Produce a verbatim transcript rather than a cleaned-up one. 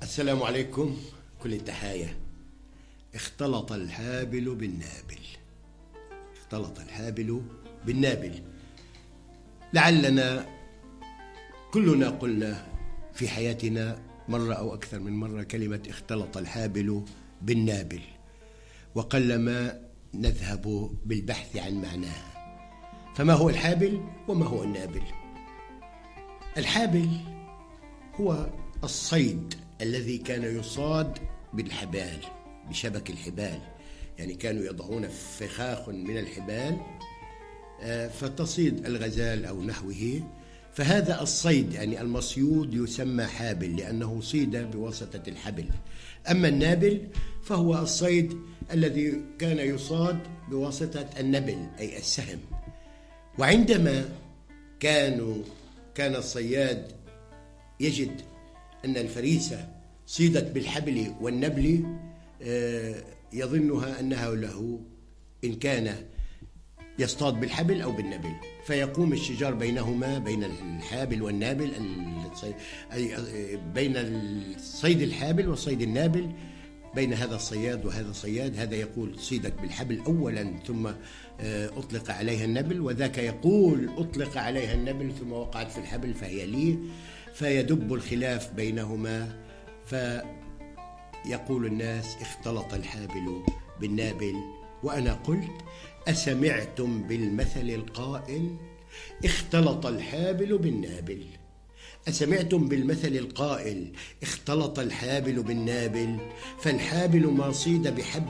السلام عليكم. كل التحايا. اختلط الحابل بالنابل. اختلط الحابل بالنابل. لعلنا كلنا قلنا في حياتنا مرة أو أكثر من مرة كلمة اختلط الحابل بالنابل، وقلما نذهب بالبحث عن معناها. فما هو الحابل وما هو النابل؟ الحابل هو الصيد الذي كان يصاد بالحبال، بشبك الحبال، يعني كانوا يضعون فخاخ من الحبال فتصيد الغزال أو نحوه، فهذا الصيد يعني المصيود يسمى حابل لأنه صيد بواسطة الحبل. أما النابل فهو الصيد الذي كان يصاد بواسطة النبل أي السهم. وعندما كانوا كان الصياد يجد أن الفريسة صيدت بالحبل والنبل يظنها أنها له إن كان يصطاد بالحبل أو بالنبل، فيقوم الشجار بينهما، بين الحابل والنابل، بين صيد الحابل وصيد النابل، بين هذا الصياد وهذا الصياد. هذا يقول صيدت بالحبل أولا ثم أطلق عليها النبل، وذاك يقول أطلق عليها النبل ثم وقعت في الحبل فهي لي، فيدب الخلاف بينهما، فيقول الناس اختلط الحابل بالنابل. وأنا قلت أسمعتم بالمثل القائل اختلط الحابل بالنابل؟ أسمعتم بالمثل القائل اختلط الحابل بالنابل؟ فالحابل ما صيد بحبل